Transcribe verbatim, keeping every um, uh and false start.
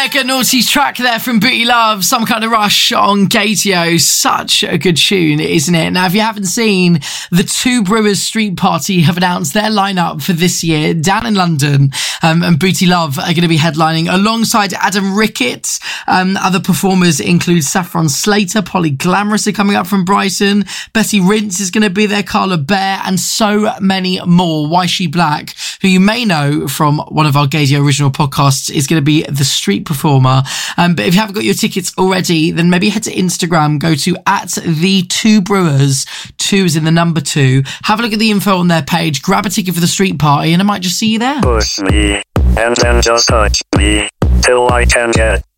Mega Naughty's track there from Booty Love, Some Kind of Rush on Gatio. Such a good tune, isn't it? Now, if you haven't seen, the Two Brewers Street Party have announced their lineup for this year down in London, um, and Booty Love are going to be headlining alongside Adam Rickett. Um, other performers include Saffron Slater, Polly Glamorous are coming up from Brighton, Betty Rince is going to be there, Carla Bear, and so many more. Why She Black, who you may know from one of our Gatio original podcasts, is going to be the street performer. Um, but if you haven't got your tickets already, then maybe head to Instagram, go to at the Two Brewers, two is in the number two, have a look at the info on their page, grab a ticket for the street party, and I might just see you there. Push me, and then just touch me, till I can get